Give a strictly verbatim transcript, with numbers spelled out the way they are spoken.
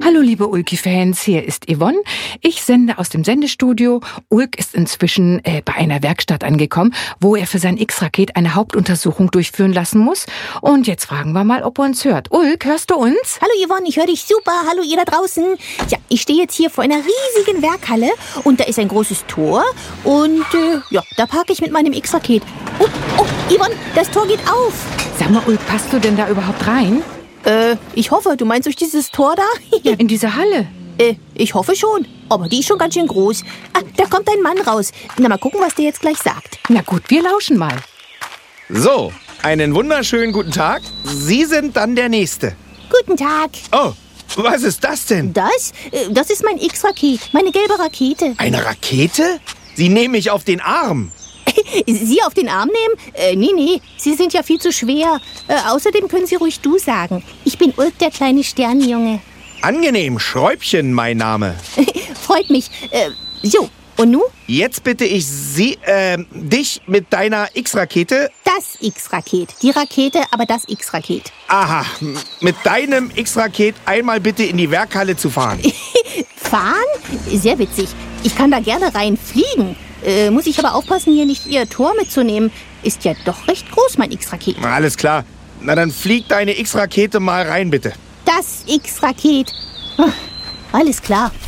Hallo liebe Ulki-Fans, hier ist Yvonne. Ich sende aus dem Sendestudio. Ulk ist inzwischen äh, bei einer Werkstatt angekommen, wo er für sein X-Raket eine Hauptuntersuchung durchführen lassen muss. Und jetzt fragen wir mal, ob er uns hört. Ulk, hörst du uns? Hallo Yvonne, ich höre dich super. Hallo ihr da draußen. Ja, ich stehe jetzt hier vor einer riesigen Werkhalle und da ist ein großes Tor und äh, ja, da parke ich mit meinem X-Raket. Oh, oh, Yvonne, das Tor geht auf. Sag mal, Ulk, passt du denn da überhaupt rein? Äh, ich hoffe, du meinst durch dieses Tor da? Ja, in diese Halle. Äh, ich hoffe schon. Aber die ist schon ganz schön groß. Ah, da kommt ein Mann raus. Na, mal gucken, was der jetzt gleich sagt. Na gut, wir lauschen mal. So, einen wunderschönen guten Tag. Sie sind dann der Nächste. Guten Tag. Oh, was ist das denn? Das? Äh, das ist mein X-Raket. Meine gelbe Rakete. Eine Rakete? Sie nehmen mich auf den Arm. Sie auf den Arm nehmen? Äh, nee, nee, Sie sind ja viel zu schwer. Äh, außerdem können Sie ruhig du sagen. Ich bin Ulk, der kleine Sternjunge. Angenehm, Schräubchen mein Name. Freut mich. Äh, so, und nu? Jetzt bitte ich Sie, äh, dich mit deiner X-Rakete... Das X-Raket. Die Rakete, aber das X-Raket. Aha, mit deinem X-Raket einmal bitte in die Werkhalle zu fahren. Fahren? Sehr witzig. Ich kann da gerne reinfliegen. Äh, muss ich aber aufpassen, hier nicht Ihr Tor mitzunehmen. Ist ja doch recht groß, mein X-Raket. Alles klar. Na, dann flieg deine X-Rakete mal rein, bitte. Das X-Raket. Alles klar.